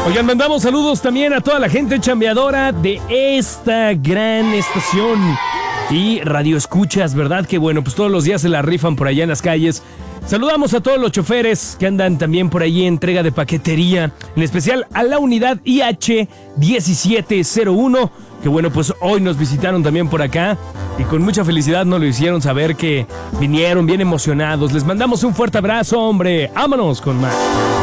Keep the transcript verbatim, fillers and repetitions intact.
Oigan, mandamos saludos también a toda la gente chambeadora de esta gran estación y radio escuchas, ¿verdad? Que bueno, pues todos los días se la rifan por allá en las calles. Saludamos a todos los choferes que andan también por allí en entrega de paquetería, en especial a la unidad I H diecisiete cero uno, que bueno, pues hoy nos visitaron también por acá y con mucha felicidad nos lo hicieron saber que vinieron bien emocionados. Les mandamos un fuerte abrazo, hombre. Vámonos con más.